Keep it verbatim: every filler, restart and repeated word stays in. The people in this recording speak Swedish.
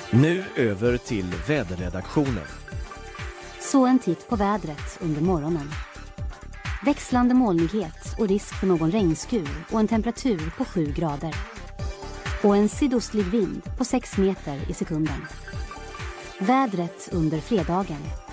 Nu över till väderredaktionen. Så en titt på vädret under morgonen. Växlande molnighet och risk för någon regnskur och en temperatur på sju grader. Och en sydostlig vind på sex meter i sekunden. Vädret under fredagen.